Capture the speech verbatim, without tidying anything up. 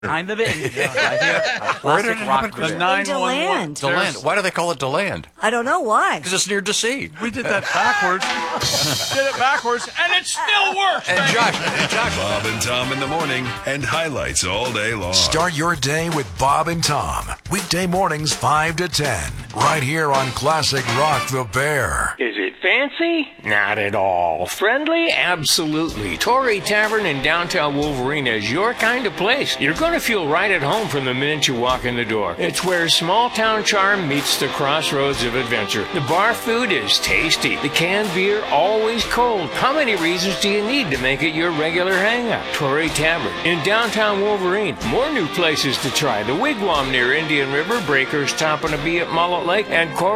Kind of it. Yeah, I hear a Where did classic it rock happen? band. The nine one one. DeLand. DeLand. Why do they call it DeLand? I don't know why. Because it's near D C. We did that backwards. did it backwards, and it still works. And baby. Josh, and Josh. Bob and Tom in the morning and highlights all day long. Start your day with Bob and Tom. Weekday mornings five to ten. Right here on Classic Rock the Bear. Is it fancy? Not at all. Friendly? Absolutely. Torrey Tavern in downtown Wolverine is your kind of place. You're going to feel right at home from the minute you walk in the door. It's where small town charm meets the crossroads of adventure. The bar food is tasty. The canned beer always cold. How many reasons do you need to make it your regular hangout? Torrey Tavern in downtown Wolverine. More new places to try. The Wigwam near Indian River, Breakers, Toppin' a Bee at Mullet Lake, and Cor-